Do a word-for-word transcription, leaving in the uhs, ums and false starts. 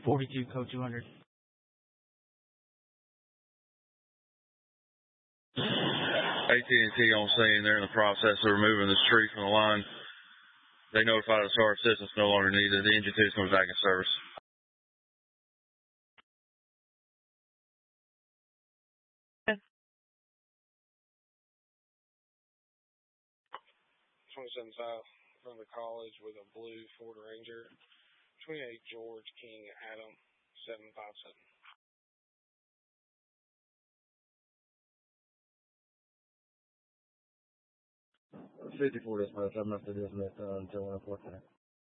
forty-two, code two hundred. A T and T on scene. They're in the process of removing this tree from the line. They notified us our assistance no longer needed. The engine two is coming back in service. twenty-seven South from the college with a blue Ford Ranger. twenty-eight George King Adam seven five seven. fifty-four dispatch. I'm not to dismiss uh, until one o'clock.